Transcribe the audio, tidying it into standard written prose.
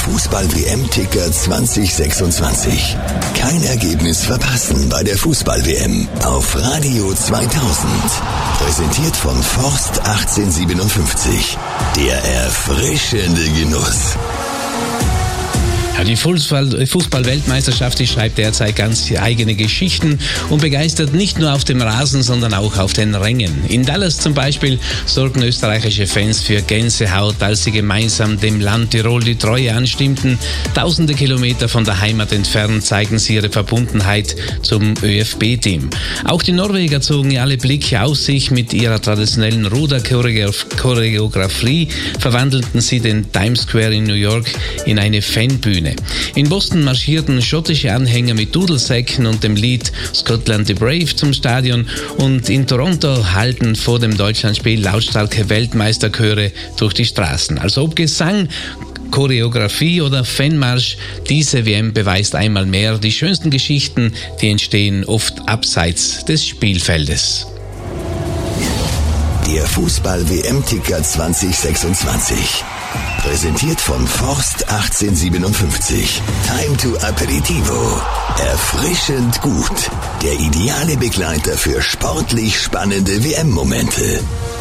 Fußball-WM-Ticker 2026. Kein Ergebnis verpassen bei der Fußball-WM auf Radio 2000. Präsentiert von Forst 1857. Der erfrischende Genuss. Ja, die Fußball-Weltmeisterschaft, die schreibt derzeit ganz eigene Geschichten und begeistert nicht nur auf dem Rasen, sondern auch auf den Rängen. In Dallas zum Beispiel sorgten österreichische Fans für Gänsehaut, als sie gemeinsam dem Land Tirol die Treue anstimmten. Tausende Kilometer von der Heimat entfernt zeigen sie ihre Verbundenheit zum ÖFB-Team. Auch die Norweger zogen alle Blicke auf sich. Mit ihrer traditionellen Ruderchoreografie verwandelten sie den Times Square in New York in eine Fanbühne. In Boston marschierten schottische Anhänger mit Dudelsäcken und dem Lied Scotland the Brave zum Stadion und in Toronto hallten vor dem Deutschlandspiel lautstarke Weltmeisterchöre durch die Straßen. Als ob Gesang, Choreografie oder Fanmarsch, diese WM beweist einmal mehr, die schönsten Geschichten, die entstehen oft abseits des Spielfeldes. Der Fußball-WM-Ticker 2026. Präsentiert von Forst 1857. Time to Aperitivo. Erfrischend gut. Der ideale Begleiter für sportlich spannende WM-Momente.